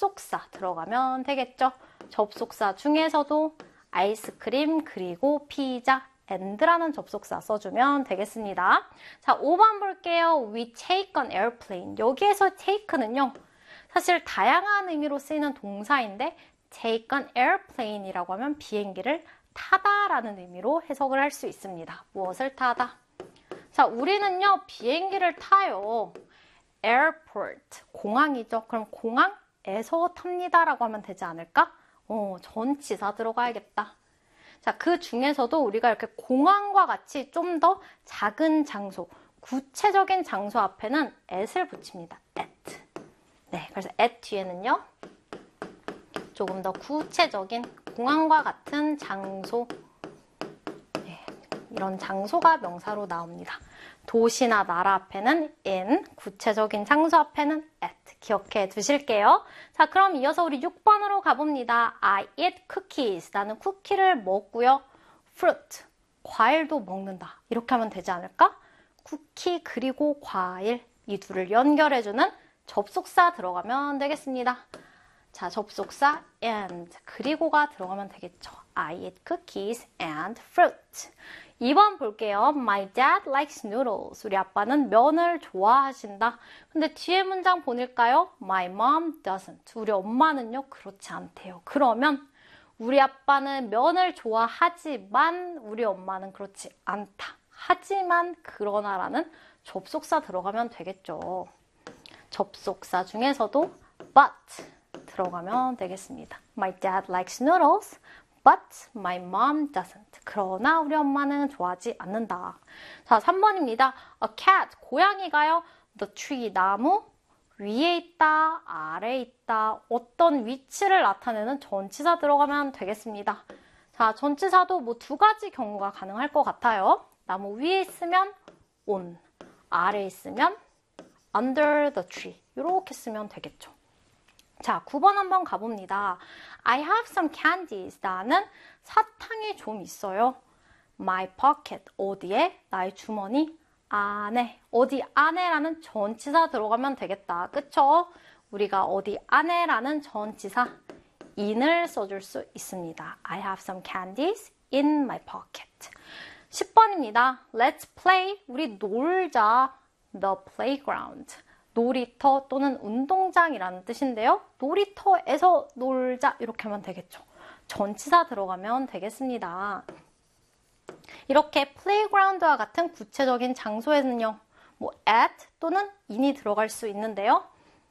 접속사 들어가면 되겠죠. 접속사 중에서도 아이스크림 그리고 피자 and라는 접속사 써주면 되겠습니다. 자, 5번 볼게요. We take an airplane. 여기에서 take는요. 사실 다양한 의미로 쓰이는 동사인데 take an airplane이라고 하면 비행기를 타다라는 의미로 해석을 할 수 있습니다. 무엇을 타다? 자, 우리는요. 비행기를 타요. airport, 공항이죠. 그럼 공항에서 탑니다라고 하면 되지 않을까? 전치사 들어가야겠다. 자, 그 중에서도 우리가 이렇게 공항과 같이 좀 더 작은 장소, 구체적인 장소 앞에는 at을 붙입니다. at. 네, 그래서 at 뒤에는요. 조금 더 구체적인 공항과 같은 장소, 네, 이런 장소가 명사로 나옵니다. 도시나 나라 앞에는 in, 구체적인 장소 앞에는 at. 기억해 두실게요. 자, 그럼 이어서 우리 6번으로 가봅니다. I eat cookies. 나는 쿠키를 먹고요. fruit, 과일도 먹는다. 이렇게 하면 되지 않을까? 쿠키 그리고 과일, 이 둘을 연결해주는 접속사 들어가면 되겠습니다. 자, 접속사 and 그리고가 들어가면 되겠죠. I eat cookies and fruit. 2번 볼게요. My dad likes noodles. 우리 아빠는 면을 좋아하신다. 근데 뒤에 문장 보낼까요? My mom doesn't. 우리 엄마는요, 그렇지 않대요. 그러면 우리 아빠는 면을 좋아하지만 우리 엄마는 그렇지 않다. 하지만 그러나라는 접속사 들어가면 되겠죠. 접속사 중에서도 but 들어가면 되겠습니다. My dad likes noodles. But my mom doesn't. 그러나 우리 엄마는 좋아하지 않는다. 자, 3번입니다. A cat, 고양이가요. The tree, 나무 위에 있다, 아래에 있다. 어떤 위치를 나타내는 전치사 들어가면 되겠습니다. 자, 전치사도 뭐 두 가지 경우가 가능할 것 같아요. 나무 위에 있으면 on, 아래에 있으면 under the tree. 이렇게 쓰면 되겠죠. 자, 9번 한번 가봅니다. I have some candies. 나는 사탕이 좀 있어요. My pocket. 어디에? 나의 주머니 안에. 어디 안에라는 전치사 들어가면 되겠다. 그쵸? 우리가 어디 안에라는 전치사 in을 써줄 수 있습니다. I have some candies in my pocket. 10번입니다. Let's play. 우리 놀자. The playground. 놀이터 또는 운동장이라는 뜻인데요. 놀이터에서 놀자 이렇게 하면 되겠죠. 전치사 들어가면 되겠습니다. 이렇게 playground와 같은 구체적인 장소에는요. 뭐 at 또는 in이 들어갈 수 있는데요.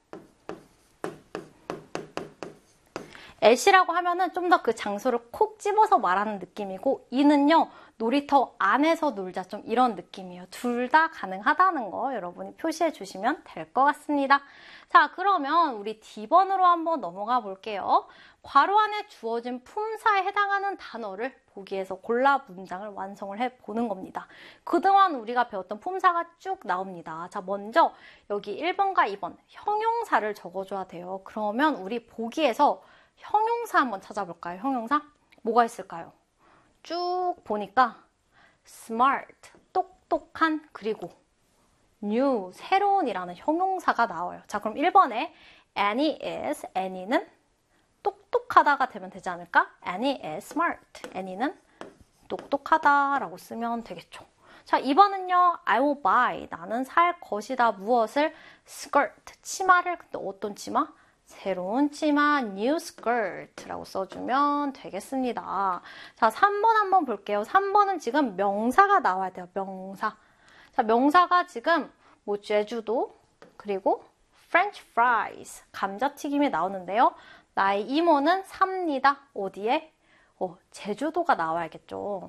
at이라고 하면은 좀 더 그 장소를 콕 집어서 말하는 느낌이고 in은요. 놀이터 안에서 놀자 좀 이런 느낌이에요. 둘 다 가능하다는 거 여러분이 표시해 주시면 될 것 같습니다. 자, 그러면 우리 D번으로 한번 넘어가 볼게요. 괄호 안에 주어진 품사에 해당하는 단어를 보기에서 골라 문장을 완성을 해보는 겁니다. 그동안 우리가 배웠던 품사가 쭉 나옵니다. 자, 먼저 여기 1번과 2번 형용사를 적어줘야 돼요. 그러면 우리 보기에서 형용사 한번 찾아볼까요? 형용사? 뭐가 있을까요? 쭉 보니까 smart, 똑똑한, 그리고 new, 새로운이라는 형용사가 나와요. 자, 그럼 1번에 Annie is, Annie는 똑똑하다가 되면 되지 않을까? Annie is smart, Annie는 똑똑하다라고 쓰면 되겠죠. 자, 2번은요, I will buy, 나는 살 것이다. 무엇을? skirt, 치마를. 근데 어떤 치마? 새로운 치마, new skirt라고 써주면 되겠습니다. 자, 3번 한번 볼게요. 3번은 지금 명사가 나와야 돼요. 명사. 자, 명사가 지금 뭐 제주도, 그리고 french fries, 감자튀김이 나오는데요. 나의 이모는 삽니다. 어디에? 제주도가 나와야겠죠.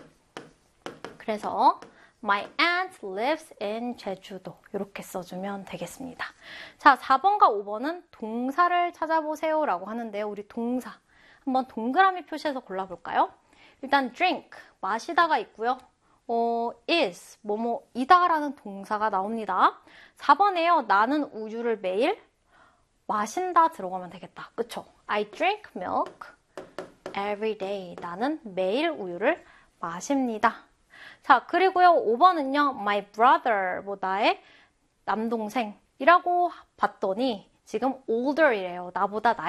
그래서 My aunt lives in 제주도. 이렇게 써주면 되겠습니다. 자, 4번과 5번은 동사를 찾아보세요 라고 하는데요. 우리 동사 한번 동그라미 표시해서 골라볼까요? 일단 drink, 마시다가 있고요. is, 뭐뭐이다 라는 동사가 나옵니다. 4번에요. 나는 우유를 매일 마신다 들어가면 되겠다. 그쵸? I drink milk every day. 나는 매일 우유를 마십니다. 자, 그리고요, 5번은요, my brother, 나의 남동생이라고 봤더니, 지금 older이래요. 나보다